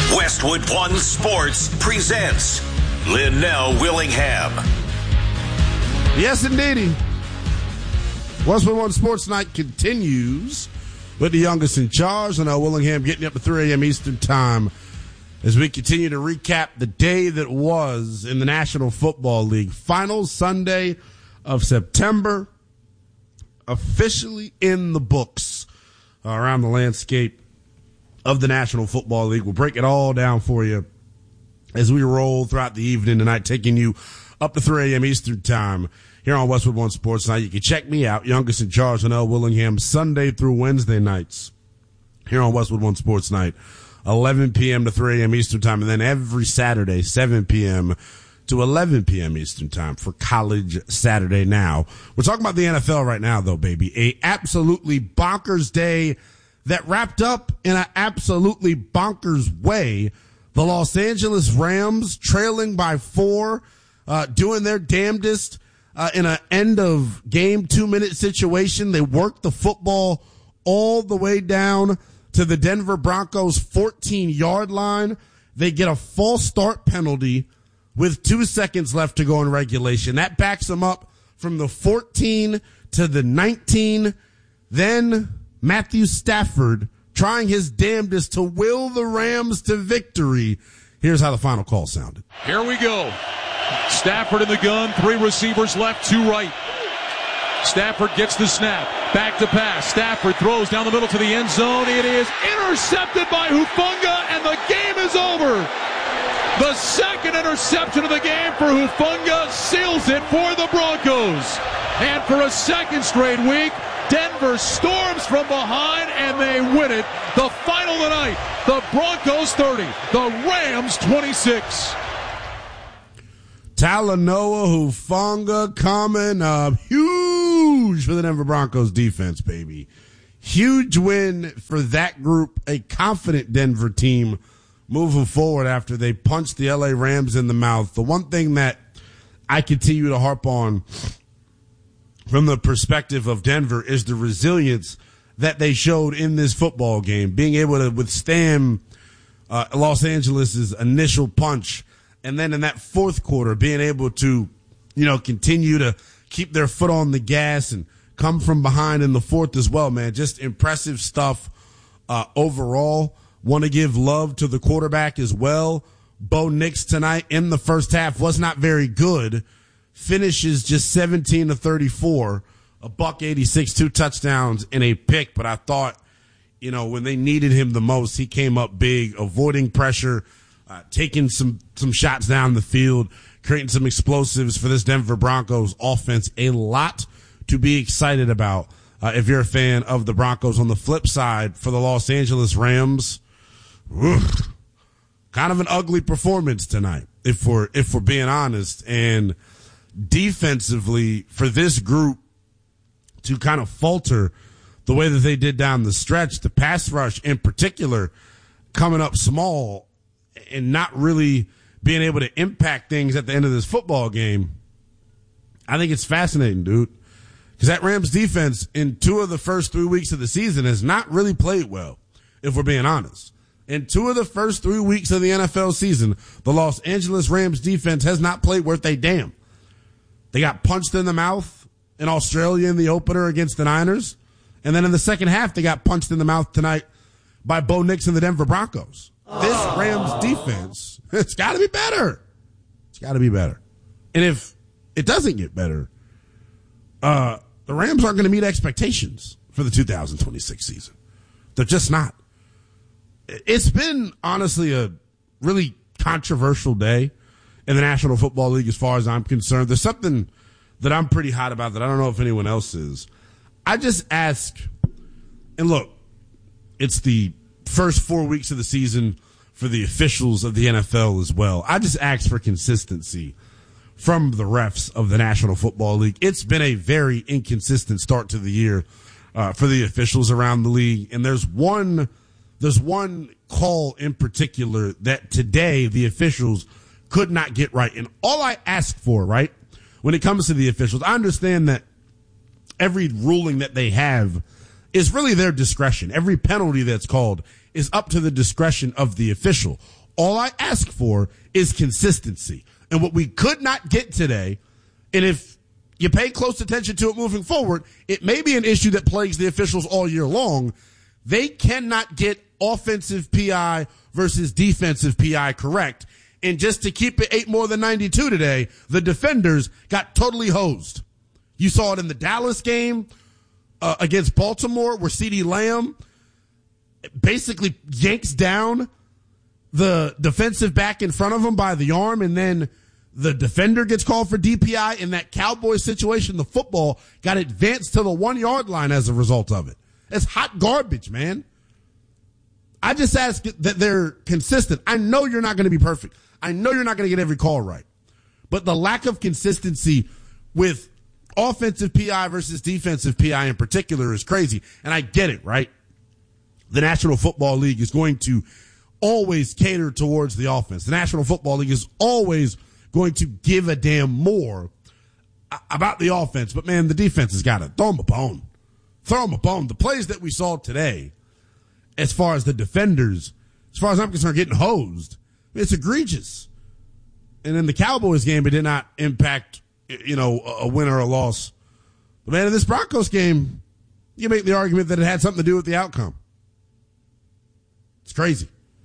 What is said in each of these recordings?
Westwood One Sports presents Linnell Willingham. Yes, indeedy. Westwood One Sports Night continues with the youngest in charge. Linnell Willingham getting up to 3 a.m. Eastern Time as we continue to recap the day that was in the National Football League. Final Sunday of September, officially in the books around the landscape of the National Football League. We'll break it all down for you as we roll throughout the evening tonight, taking you up to 3 a.m. Eastern Time here on Westwood One Sports Night. You can check me out, youngest in charge, Linnell Willingham, Sunday through Wednesday nights here on Westwood One Sports Night, 11 p.m. to 3 a.m. Eastern Time, and then every Saturday, 7 p.m. to 11 p.m. Eastern Time for College Saturday Now. We're talking about the NFL right now, though, baby. A absolutely bonkers day that wrapped up in an absolutely bonkers way. The Los Angeles Rams trailing by 4, doing their damnedest in an end of game 2-minute situation. They worked the football all the way down to the Denver Broncos 14-yard line. They get a false start penalty with 2 seconds left to go in regulation. That backs them up from the 14 to the 19. Then Matthew Stafford trying his damnedest to will the Rams to victory. Here's how the final call sounded. Here we go. Stafford in the gun, 3 receivers left, 2 right. Stafford gets the snap, back to pass. Stafford throws down the middle to the end zone. It is intercepted by Hufanga, and the game is over. The second interception of the game for Hufanga seals it for the Broncos. And for a second straight week, Denver storms from behind and they win it. The final tonight, the Broncos 30, the Rams 26. Talanoa Hufanga coming up huge for the Denver Broncos defense, baby. Huge win for that group, a confident Denver team moving forward after they punched the LA Rams in the mouth. The one thing that I continue to harp on from the perspective of Denver is the resilience that they showed in this football game, being able to withstand Los Angeles' initial punch, and then in that fourth quarter being able to, continue to keep their foot on the gas and come from behind in the fourth as well, man. Just impressive stuff overall. Want to give love to the quarterback as well. Bo Nix tonight in the first half was not very good. Finishes just 17 to 34, $186, 2 touchdowns and a pick. But I thought, when they needed him the most, he came up big, avoiding pressure, taking some shots down the field, creating some explosives for this Denver Broncos offense. A lot to be excited about if you're a fan of the Broncos. On the flip side, for the Los Angeles Rams, kind of an ugly performance tonight, if we're being honest. And defensively, for this group to kind of falter the way that they did down the stretch, the pass rush in particular coming up small and not really being able to impact things at the end of this football game, I think it's fascinating, dude. Because that Rams defense in 2 of the first 3 weeks of the season has not really played well, if we're being honest. In 2 of the first 3 weeks of the NFL season, the Los Angeles Rams defense has not played worth a damn. They got punched in the mouth in Australia in the opener against the Niners. And then in the second half, they got punched in the mouth tonight by Bo Nix and the Denver Broncos. This Rams defense, it's got to be better. It's got to be better. And if it doesn't get better, the Rams aren't going to meet expectations for the 2026 season. They're just not. It's been, honestly, a really controversial day in the National Football League as far as I'm concerned. There's something that I'm pretty hot about that I don't know if anyone else is. I just ask, and look, it's the first 4 weeks of the season for the officials of the NFL as well. I just ask for consistency from the refs of the National Football League. It's been a very inconsistent start to the year for the officials around the league. And there's one call in particular that today the officials could not get right. And all I ask for, right, when it comes to the officials, I understand that every ruling that they have is really their discretion. Every penalty that's called is up to the discretion of the official. All I ask for is consistency. And what we could not get today, and if you pay close attention to it moving forward, it may be an issue that plagues the officials all year long. They cannot get offensive PI versus defensive PI correct. And just to keep it 8 more than 92 today, the defenders got totally hosed. You saw it in the Dallas game against Baltimore, where CeeDee Lamb basically yanks down the defensive back in front of him by the arm, and then the defender gets called for DPI. In that Cowboys situation, the football got advanced to the 1-yard line as a result of it. It's hot garbage, man. I just ask that they're consistent. I know you're not going to be perfect. I know you're not going to get every call right. But the lack of consistency with offensive PI versus defensive PI in particular is crazy. And I get it, right? The National Football League is going to always cater towards the offense. The National Football League is always going to give a damn more about the offense. But, man, the defense has got to throw them a bone. Throw them a bone. The plays that we saw today, as far as the defenders, as far as I'm concerned, getting hosed, it's egregious. And in the Cowboys game, it did not impact, a win or a loss. But, man, in this Broncos game, you make the argument that it had something to do with the outcome. It's crazy.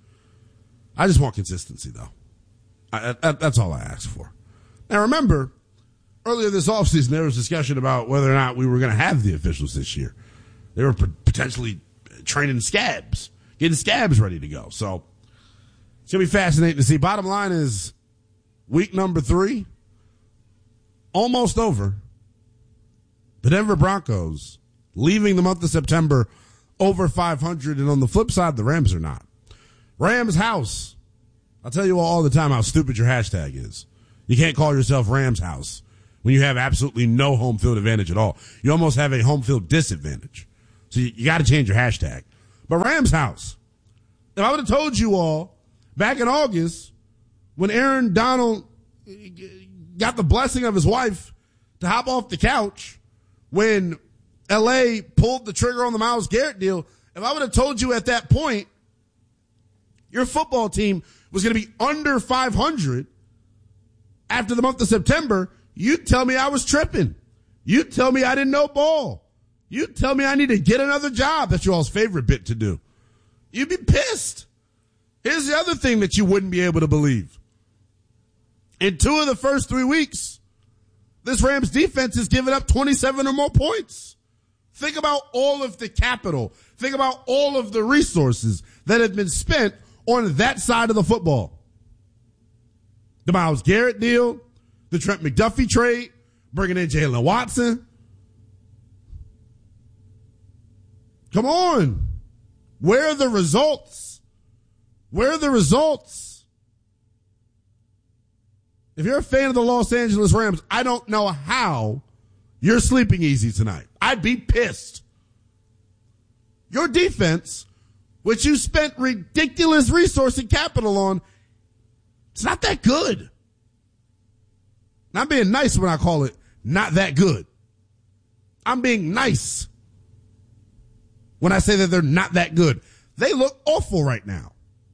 I just want consistency, though. That's all I ask for. Now, remember, earlier this offseason, there was discussion about whether or not we were going to have the officials this year. They were potentially training scabs, getting scabs ready to go. So it's going to be fascinating to see. Bottom line is week number 3, almost over. The Denver Broncos leaving the month of September over 500. And on the flip side, the Rams are not. Rams house. I'll tell you all the time how stupid your hashtag is. You can't call yourself Rams house when you have absolutely no home field advantage at all. You almost have a home field disadvantage. So you got to change your hashtag. But Rams house. If I would have told you all back in August when Aaron Donald got the blessing of his wife to hop off the couch, when LA pulled the trigger on the Myles Garrett deal, if I would have told you at that point your football team was going to be under 500 after the month of September, you'd tell me I was tripping. You'd tell me I didn't know ball. You'd tell me I need to get another job. That's your all's favorite bit to do. You'd be pissed. Here's the other thing that you wouldn't be able to believe. In 2 of the first 3 weeks, this Rams defense has given up 27 or more points. Think about all of the capital. Think about all of the resources that have been spent on that side of the football. The Myles Garrett deal, the Trent McDuffie trade, bringing in Jalen Watson. Come on. Where are the results? Where are the results? If you're a fan of the Los Angeles Rams, I don't know how you're sleeping easy tonight. I'd be pissed. Your defense, which you spent ridiculous resource and capital on, it's not that good. I'm being nice when I call it not that good. I'm being nice when I say that they're not that good. They look awful right now.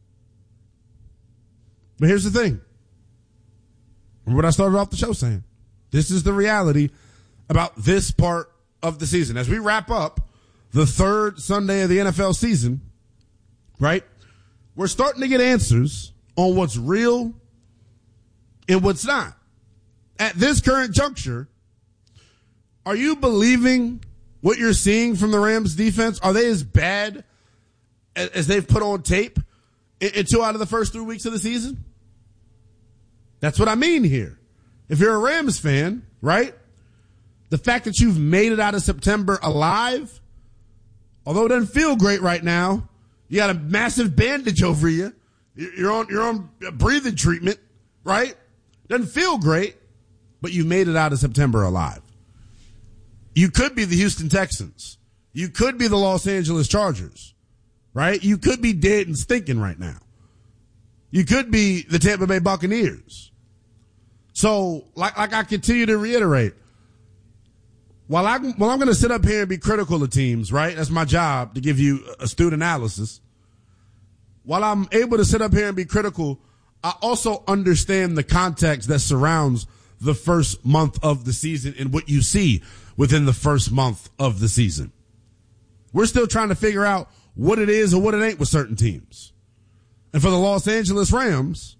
But here's the thing. Remember what I started off the show saying. This is the reality about this part of the season. As we wrap up the 3rd Sunday of the NFL season, right? We're starting to get answers on what's real and what's not. At this current juncture, are you believing what you're seeing from the Rams defense? Are they as bad as they've put on tape in 2 out of the first 3 weeks of the season? That's what I mean here. If you're a Rams fan, right? The fact that you've made it out of September alive, although it doesn't feel great right now, you got a massive bandage over you. You're on breathing treatment, right? Doesn't feel great, but you made it out of September alive. You could be the Houston Texans. You could be the Los Angeles Chargers, right? You could be dead and stinking right now. You could be the Tampa Bay Buccaneers. So, like I continue to reiterate, while I'm going to sit up here and be critical of teams, right? That's my job, to give you astute analysis. while I'm able to sit up here and be critical, I also understand the context that surrounds the first month of the season and what you see within the first month of the season. We're still trying to figure out what it is or what it ain't with certain teams. And for the Los Angeles Rams,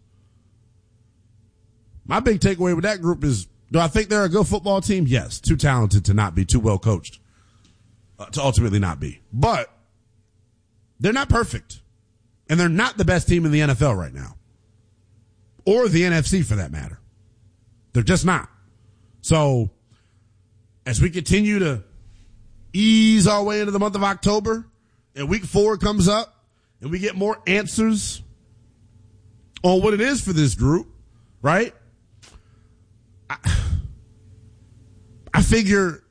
my big takeaway with that group is, do I think they're a good football team? Yes. Too talented to not be, too well coached to ultimately not be. But they're not perfect. And they're not the best team in the NFL right now. Or the NFC for that matter. They're just not. So, as we continue to ease our way into the month of October, and week 4 comes up, and we get more answers on what it is for this group, right? I figure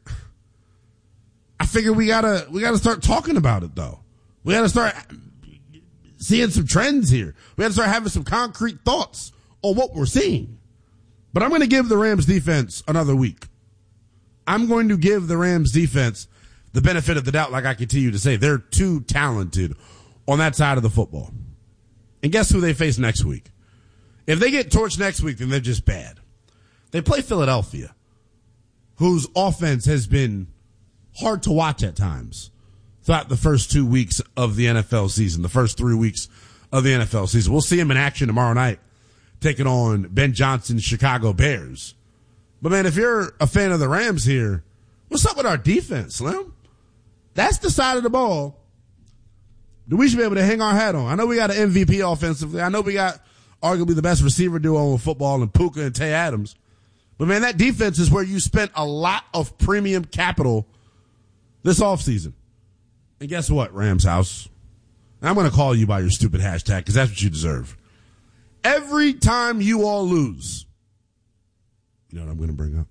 we gotta start talking about it though. We gotta start seeing some trends here. We gotta start having some concrete thoughts on what we're seeing. But I'm going to give the Rams defense another week. I'm going to give the Rams defense the benefit of the doubt, like I continue to say. They're too talented on that side of the football. And guess who they face next week? If they get torched next week, then they're just bad. They play Philadelphia, whose offense has been hard to watch at times throughout the first 2 weeks of the NFL season, the first 3 weeks of the NFL season. We'll see him in action tomorrow night, taking on Ben Johnson's Chicago Bears. But, man, if you're a fan of the Rams here, what's up with our defense, Slim? That's the side of the ball that we should be able to hang our hat on. I know we got an MVP offensively. I know we got arguably the best receiver duo in football in Puka and Tay Adams. But, man, that defense is where you spent a lot of premium capital this offseason. And guess what, Rams house? I'm going to call you by your stupid hashtag because that's what you deserve. Every time you all lose, you know what I'm going to bring up?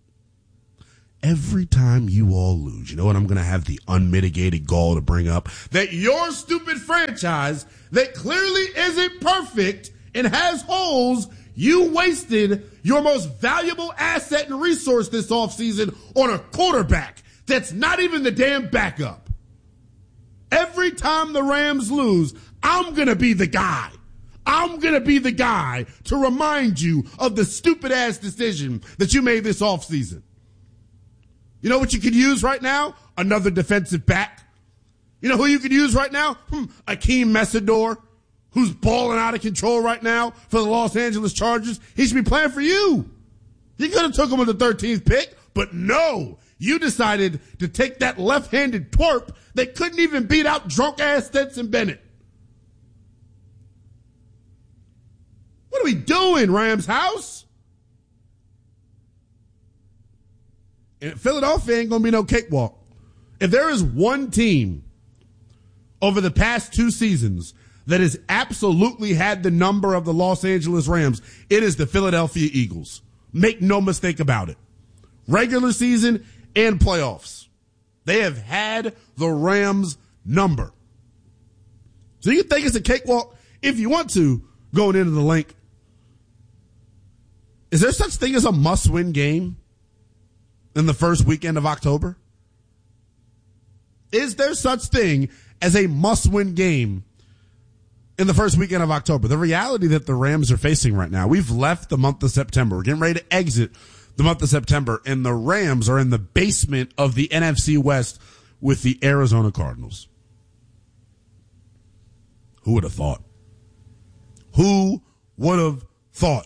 Every time you all lose, you know what I'm going to have the unmitigated gall to bring up? That your stupid franchise that clearly isn't perfect and has holes, you wasted your most valuable asset and resource this offseason on a quarterback that's not even the damn backup. Every time the Rams lose, I'm going to be the guy. I'm going to be the guy to remind you of the stupid-ass decision that you made this offseason. You know what you could use right now? Another defensive back. You know who you could use right now? Akeem Messidor, who's balling out of control right now for the Los Angeles Chargers. He should be playing for you. You could have took him with the 13th pick, but no. You decided to take that left-handed twerp that couldn't even beat out drunk-ass Stetson Bennett. What are we doing, Rams house? And Philadelphia ain't going to be no cakewalk. If there is one team over the past 2 seasons that has absolutely had the number of the Los Angeles Rams, it is the Philadelphia Eagles. Make no mistake about it. Regular season and playoffs. They have had the Rams number. So you can think it's a cakewalk if you want to going into the link. Is there such thing as a must-win game in the first weekend of October? Is there such thing as a must-win game in the first weekend of October? The reality that the Rams are facing right now, we've left the month of September. We're getting ready to exit the month of September, and the Rams are in the basement of the NFC West with the Arizona Cardinals. Who would have thought? Who would have thought?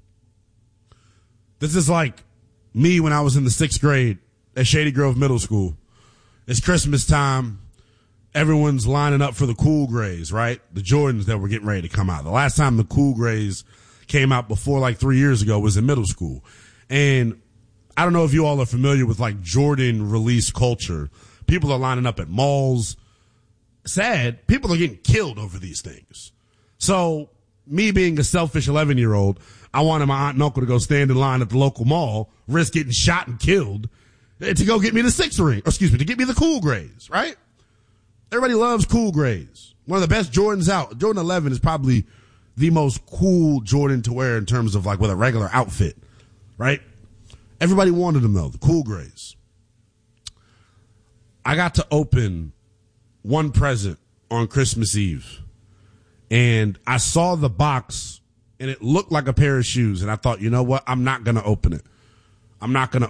This is like me when I was in the 6th grade at Shady Grove Middle School. It's Christmas time. Everyone's lining up for the Cool Grays, right? The Jordans that were getting ready to come out. The last time the Cool Grays came out before like 3 years ago was in middle school. And I don't know if you all are familiar with like Jordan release culture. People are lining up at malls. Sad. People are getting killed over these things. So me being a selfish 11-year-old, I wanted my aunt and uncle to go stand in line at the local mall, risk getting shot and killed, to go get me the to get me the Cool Grays, right? Everybody loves Cool Grays. One of the best Jordans out. Jordan 11 is probably the most cool Jordan to wear in terms of like with a regular outfit, right? Everybody wanted them though, the Cool Grays. I got to open one present on Christmas Eve, And I saw the box, and it looked like a pair of shoes. And I thought, you know what? I'm not going to open it. I'm going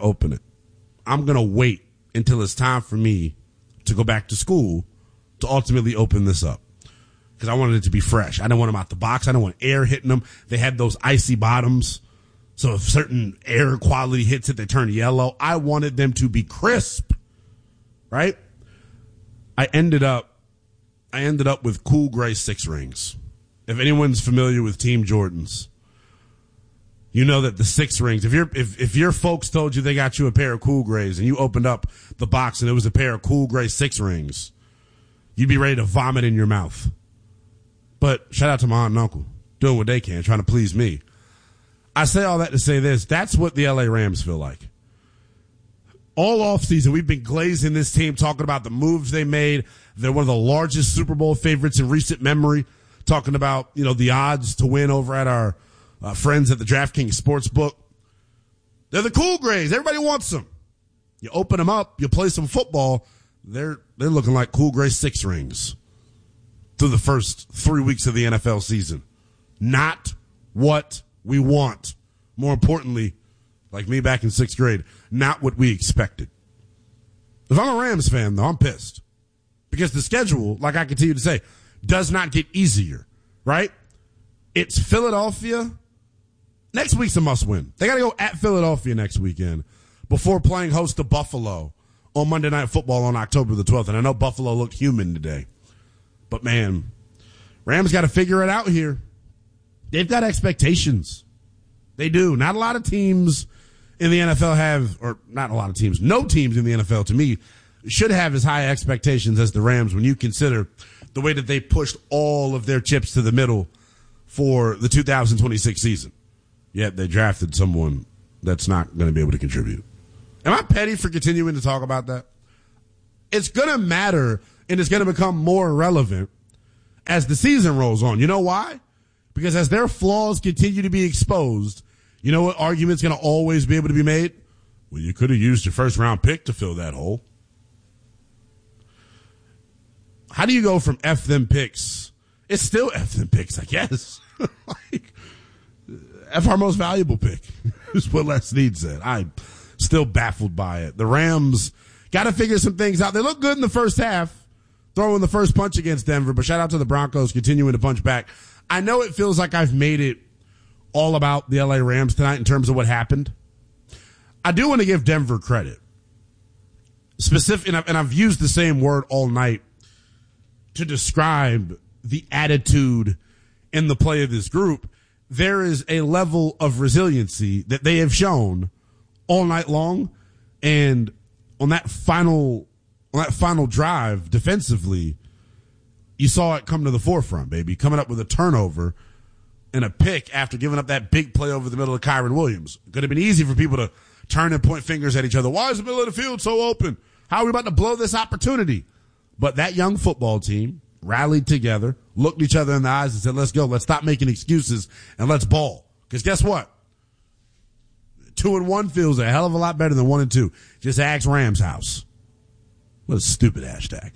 to wait until it's time for me to go back to school to ultimately open this up. Because I wanted it to be fresh. I didn't want them out the box. I didn't want air hitting them. They had those icy bottoms. So if certain air quality hits it, they turn yellow. I wanted them to be crisp, right? I ended up with cool gray 6 rings. If anyone's familiar with Team Jordans, you know that the 6 rings, if your folks told you they got you a pair of cool grays and you opened up the box and it was a pair of cool gray 6 rings, you'd be ready to vomit in your mouth. But shout out to my aunt and uncle doing what they can, trying to please me. I say all that to say this. That's what the LA Rams feel like. All offseason, we've been glazing this team, talking about the moves they made. They're one of the largest Super Bowl favorites in recent memory, talking about, the odds to win over at our friends at the DraftKings Sportsbook. They're the cool grays. Everybody wants them. You open them up, you play some football, they're looking like cool gray 6 rings through the first 3 weeks of the NFL season. Not what we want. More importantly, like me back in 6th grade, not what we expected. If I'm a Rams fan, though, I'm pissed. Because the schedule, like I continue to say, does not get easier, right? It's Philadelphia. Next week's a must-win. They got to go at Philadelphia next weekend before playing host to Buffalo on Monday Night Football on October the 12th. And I know Buffalo looked human today. But, man, Rams got to figure it out here. They've got expectations. They do. Not a lot of teams in the NFL have, or not a lot of teams, no teams in the NFL, to me, should have as high expectations as the Rams when you consider the way that they pushed all of their chips to the middle for the 2026 season. Yet they drafted someone that's not going to be able to contribute. Am I petty for continuing to talk about that? It's going to matter, and it's going to become more relevant as the season rolls on. You know why? Because as their flaws continue to be exposed, you know what argument's going to always be able to be made? Well, you could have used your first-round pick to fill that hole. How do you go from F them picks? It's still F them picks, I guess. Like, F our most valuable pick is what Les Snead said. I'm still baffled by it. The Rams got to figure some things out. They look good in the first half, throwing the first punch against Denver, but shout out to the Broncos continuing to punch back. I know it feels like I've made it all about the LA Rams tonight in terms of what happened. I do want to give Denver credit. And I've used the same word all night to describe the attitude in the play of this group. There is a level of resiliency that they have shown all night long. And on that final drive defensively, you saw it come to the forefront, baby, coming up with a turnover and a pick after giving up that big play over the middle of Kyren Williams. It could have been easy for people to turn and point fingers at each other. Why is the middle of the field so open? How are we about to blow this opportunity? But that young football team rallied together, looked each other in the eyes and said, let's go. Let's stop making excuses and let's ball. Because guess what? 2-1 feels a hell of a lot better than 1-2. Just ask Rams House. What a stupid hashtag.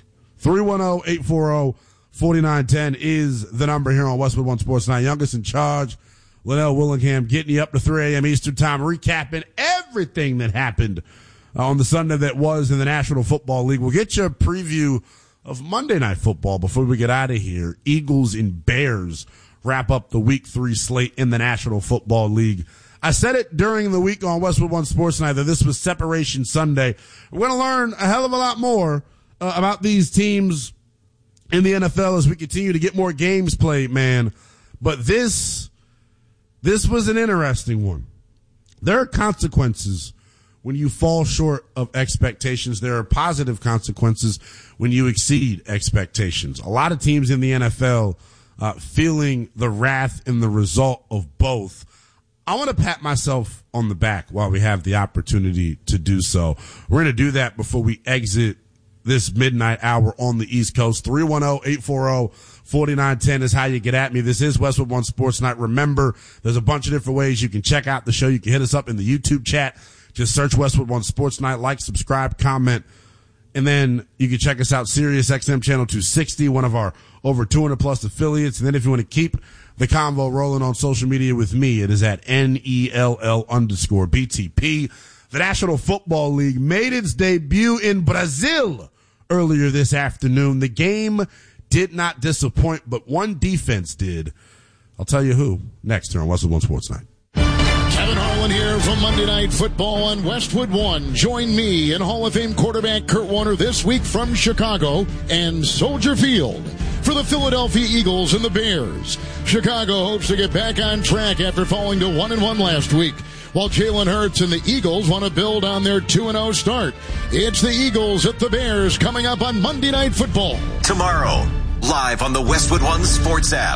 310-840-4910 is the number here on Westwood One Sports Night. Youngest in charge, Linnell Willingham, getting you up to 3 a.m. Eastern Time, recapping everything that happened on the Sunday that was in the National Football League. We'll get you a preview of Monday Night Football before we get out of here. Eagles and Bears wrap up the Week 3 slate in the National Football League. I said it during the week on Westwood One Sports Night that this was Separation Sunday. We're going to learn a hell of a lot more about these teams in the NFL as we continue to get more games played, man. But this was an interesting one. There are consequences when you fall short of expectations. There are positive consequences when you exceed expectations. A lot of teams in the NFL feeling the wrath and the result of both. I want to pat myself on the back while we have the opportunity to do so. We're going to do that before we exit this midnight hour on the East Coast. 310-840-4910 is how you get at me. This is Westwood One Sports Night. Remember, there's a bunch of different ways you can check out the show. You can hit us up in the YouTube chat. Just search Westwood One Sports Night. Like, subscribe, comment. And then you can check us out, Sirius XM Channel 260, one of our over 200 plus affiliates. And then if you want to keep the convo rolling on social media with me, it is at NELL_BTP. The National Football League made its debut in Brazil earlier this afternoon. The game did not disappoint, but one defense did. I'll tell you who next here on Westwood One Sports Night. Kevin Harlan here from Monday Night Football on Westwood One. Join me and Hall of Fame quarterback Kurt Warner this week from Chicago and Soldier Field for the Philadelphia Eagles and the Bears. Chicago hopes to get back on track after falling to 1-1 last week, while Jalen Hurts and the Eagles want to build on their 2-0 start. It's the Eagles at the Bears coming up on Monday Night Football. Tomorrow, live on the Westwood One Sports app.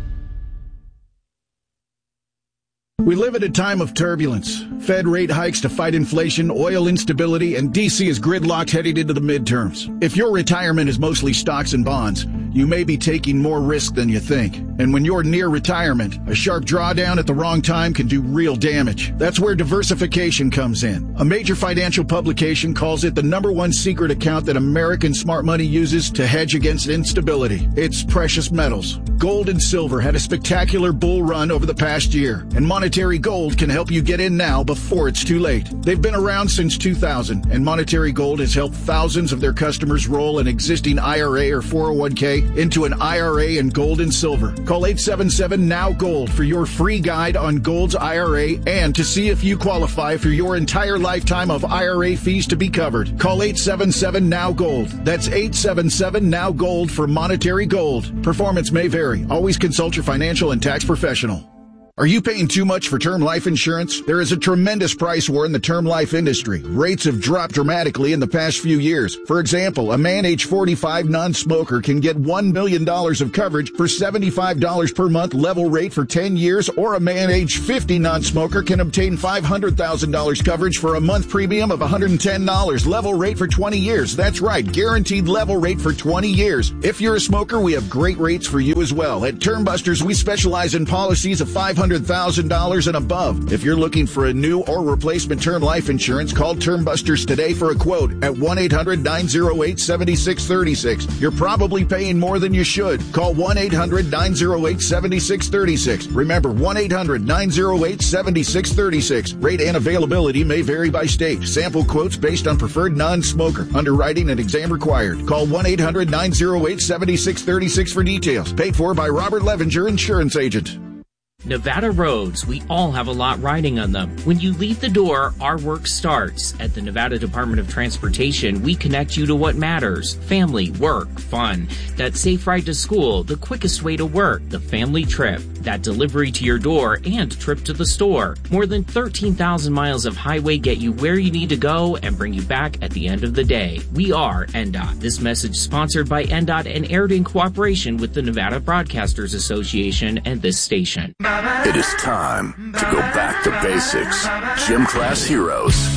We live at a time of turbulence. Fed rate hikes to fight inflation, oil instability, and D.C. is gridlocked heading into the midterms. If your retirement is mostly stocks and bonds, you may be taking more risk than you think. And when you're near retirement, a sharp drawdown at the wrong time can do real damage. That's where diversification comes in. A major financial publication calls it the #1 secret account that American smart money uses to hedge against instability. It's precious metals. Gold and silver had a spectacular bull run over the past year, and Monetary Gold can help you get in now before it's too late. They've been around since 2000, and Monetary Gold has helped thousands of their customers roll an existing IRA or 401k into an IRA in gold and silver. Call 877-NOW-GOLD for your free guide on Gold's IRA and to see if you qualify for your entire lifetime of IRA fees to be covered. Call 877-NOW-GOLD. That's 877-NOW-GOLD for Monetary Gold. Performance may vary. Always consult your financial and tax professional. Are you paying too much for term life insurance? There is a tremendous price war in the term life industry. Rates have dropped dramatically in the past few years. For example, a man age 45 non-smoker can get $1 million of coverage for $75 per month level rate for 10 years, or a man age 50 non-smoker can obtain $500,000 coverage for a month premium of $110 level rate for 20 years. That's right, guaranteed level rate for 20 years. If you're a smoker, we have great rates for you as well. At Term Busters, we specialize in policies of $500,000 and above. If you're looking for a new or replacement term life insurance, call Term Busters today for a quote at 1-800-908-7636. You're probably paying more than you should. Call 1-800-908-7636. Remember, 1-800-908-7636. Rate and availability may vary by state. Sample quotes based on preferred non-smoker. Underwriting and exam required. Call 1-800-908-7636 for details. Paid for by Robert Levinger, insurance agent. Nevada roads, we all have a lot riding on them. When you leave the door, our work starts. At the Nevada Department of Transportation, we connect you to what matters. Family, work, fun. That safe ride to school, the quickest way to work, the family trip. That delivery to your door and trip to the store. More than 13,000 miles of highway get you where you need to go and bring you back at the end of the day. We are NDOT. This message sponsored by NDOT and aired in cooperation with the Nevada Broadcasters Association and this station. It is time to go back to basics. Gym Class Heroes.